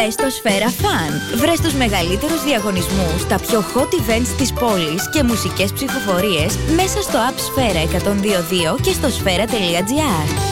Μπες στο Σφαίρα Fun. Βρες τους μεγαλύτερους διαγωνισμούς, τα πιο hot events της πόλης και μουσικές ψηφοφορίες μέσα στο app Σφαίρα 102.2 και στο σφαίρα.gr.